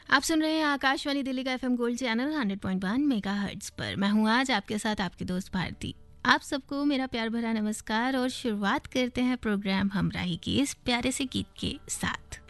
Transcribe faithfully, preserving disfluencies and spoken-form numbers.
आप सुन रहे हैं आकाशवाणी दिल्ली का FM gold channel hundred point one megahertz पर। मैं हूँ आज आपके साथ आपकी दोस्त भारती। आप सबको मेरा प्यार भरा नमस्कार और शुरुआत करते हैं प्रोग्राम हमराही की इस प्यारे से गीत के साथ।